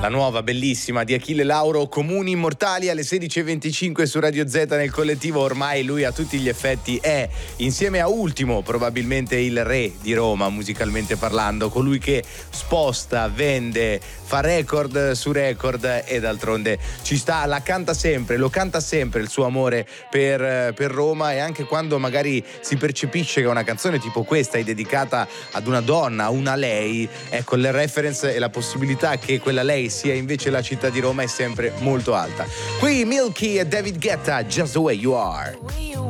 la nuova bellissima di Achille Lauro, Comuni Immortali, alle 16:25 su Radio Z nel collettivo. Ormai lui a tutti gli effetti è, insieme a Ultimo, probabilmente il re di Roma musicalmente parlando, colui che sposta, vende, fa record su record e d'altronde ci sta, la canta sempre, lo canta sempre il suo amore per Roma, e anche quando magari si percepisce che una canzone tipo questa è dedicata ad una donna, a una lei, ecco, le reference e la possibilità che quella lei sia invece la città di Roma è sempre molto alta. Qui Milky e David Guetta, Just the Way You Are.